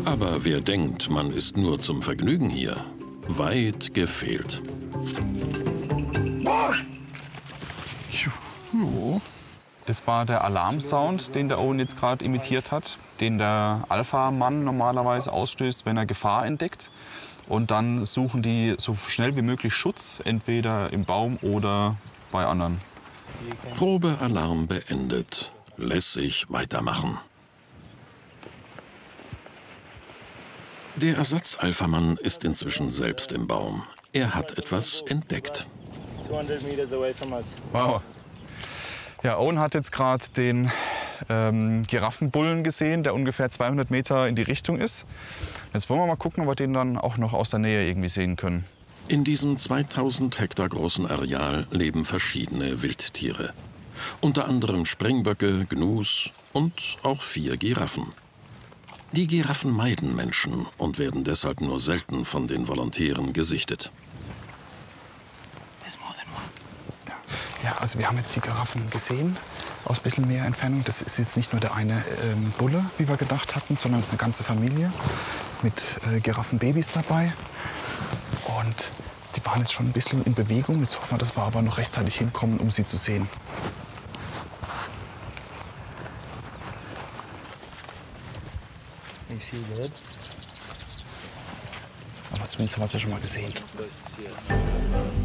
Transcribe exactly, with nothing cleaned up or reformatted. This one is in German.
Aber wer denkt, man ist nur zum Vergnügen hier, weit gefehlt. Das war der Alarmsound, den der Owen jetzt gerade imitiert hat, den der Alpha-Mann normalerweise ausstößt, wenn er Gefahr entdeckt. Und dann suchen die so schnell wie möglich Schutz, entweder im Baum oder bei anderen. Probealarm beendet. Lässig weitermachen. Der Ersatz-Alpha-Mann ist inzwischen selbst im Baum. Er hat etwas entdeckt. Wow. Ja, Owen hat jetzt gerade den ähm, Giraffenbullen gesehen, der ungefähr zweihundert Meter in die Richtung ist. Jetzt wollen wir mal gucken, ob wir den dann auch noch aus der Nähe irgendwie sehen können. In diesem zweitausend Hektar großen Areal leben verschiedene Wildtiere. Unter anderem Springböcke, Gnus und auch vier Giraffen. Die Giraffen meiden Menschen und werden deshalb nur selten von den Volontären gesichtet. Ja, also wir haben jetzt die Giraffen gesehen, aus ein bisschen mehr Entfernung. Das ist jetzt nicht nur der eine ähm, Bulle, wie wir gedacht hatten, sondern es ist eine ganze Familie mit äh, Giraffenbabys dabei. Und die waren jetzt schon ein bisschen in Bewegung. Jetzt hoffen wir, dass wir aber noch rechtzeitig hinkommen, um sie zu sehen. Aber zumindest haben wir es ja schon mal gesehen.